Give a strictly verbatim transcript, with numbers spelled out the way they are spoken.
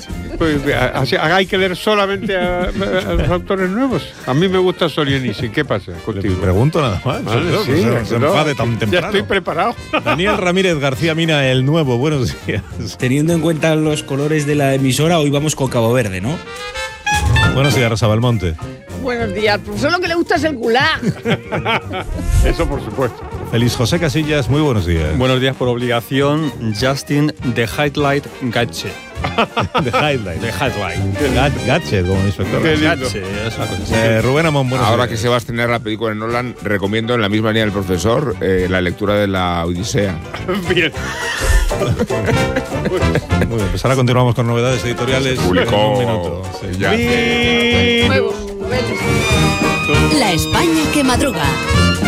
Pues, así, hay que leer solamente a, a los autores nuevos. A mí me gusta Solzhenitsyn. ¿Qué pasa contigo? Le pregunto nada más. Vale, no, sí, no, se no, enfade tan temprano. ya estoy preparado. Daniel Ramírez García Mina, el nuevo. Buenos días. Teniendo en cuenta los colores de la emisora, hoy vamos con Cabo Verde, ¿no? Buenos días, Rosa Belmonte. Buenos días. Al profesor lo que le gusta es el gulag. Eso por supuesto. Feliz José Casillas, muy buenos días. Buenos días por obligación, Justin The Highlight Gatche. The Highlight. The Highlight. Gat- Gatche, como inspector. Qué lindo. Gatche, es una cosa así. Eh, Rubén Amón, buenos Ahora días. que se va a estrenar la película de Nolan, recomiendo en la misma línea del profesor eh, la lectura de la Odisea. Bien. Muy bien, pues ahora continuamos con novedades editoriales. Se publicó En un minuto. Sí. ya hace- Nuevos noveles. La España que madruga.